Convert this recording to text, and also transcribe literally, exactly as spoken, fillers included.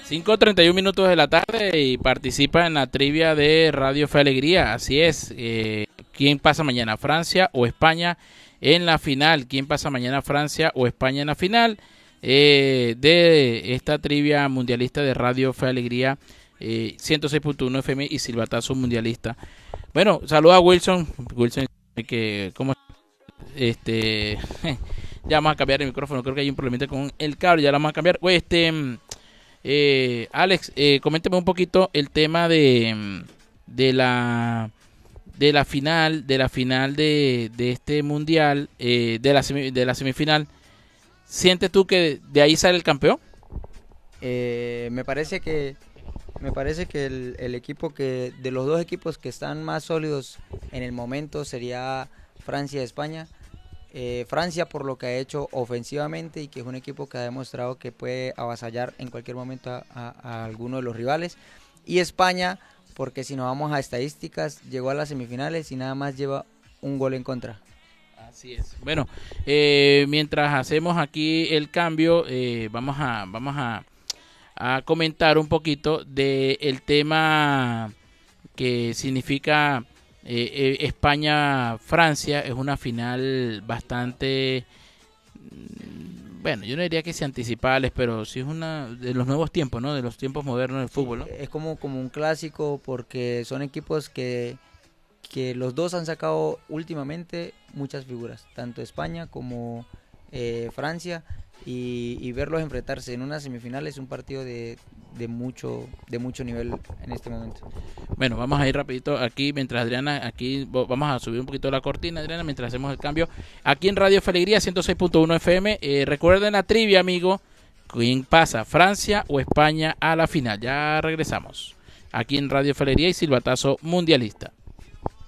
cinco treinta y uno minutos de la tarde y participa en la trivia de Radio Fe Alegría. Así es. Eh, ¿Quién pasa mañana, Francia o España en la final? ¿Quién pasa mañana, Francia o España en la final? Eh, de esta trivia mundialista de Radio Fe Alegría, eh, ciento seis punto uno F M y Silbatazo Mundialista. Bueno, saluda a Wilson. Wilson, que como este ya vamos a cambiar el micrófono, creo que hay un problemita con el cable, ya lo vamos a cambiar. Oye, este eh, Alex, eh, coméntame un poquito el tema de de la de la final, de la final de, de este mundial, eh, de la semi, de la semifinal. ¿Sientes tú que de ahí sale el campeón? Eh, me parece que me parece que el, el equipo que de los dos equipos que están más sólidos en el momento sería Francia y España. Eh, Francia por lo que ha hecho ofensivamente y que es un equipo que ha demostrado que puede avasallar en cualquier momento a, a, a alguno de los rivales. Y España porque si nos vamos a estadísticas llegó a las semifinales y nada más lleva un gol en contra. Así es. Bueno, eh, mientras hacemos aquí el cambio, eh, vamos a vamos a, a comentar un poquito de el tema que significa eh, eh, España-Francia. Es una final bastante, bueno, yo no diría que sea anticipales, pero sí es una de los nuevos tiempos, ¿no? De los tiempos modernos del fútbol, ¿no? Es como, como un clásico porque son equipos que que los dos han sacado últimamente muchas figuras, tanto España como eh, Francia, y, y verlos enfrentarse en una semifinal es un partido de, de mucho de mucho nivel en este momento. Bueno, vamos a ir rapidito aquí mientras Adriana, aquí vamos a subir un poquito la cortina, Adriana, mientras hacemos el cambio. Aquí en Radio Fe Alegría ciento seis punto uno F M, eh, recuerden la trivia, amigo, ¿quién pasa, Francia o España a la final? Ya regresamos, aquí en Radio Fe Alegría y Silbatazo Mundialista.